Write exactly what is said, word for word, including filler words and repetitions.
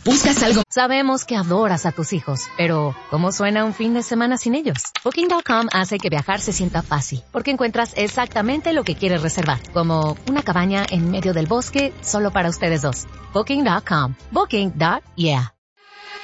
¿Buscas algo? Sabemos que adoras a tus hijos, pero ¿cómo suena un fin de semana sin ellos? Booking punto com hace que viajar se sienta fácil, porque encuentras exactamente lo que quieres reservar, como una cabaña en medio del bosque solo para ustedes dos. Booking punto com. Booking. Yeah.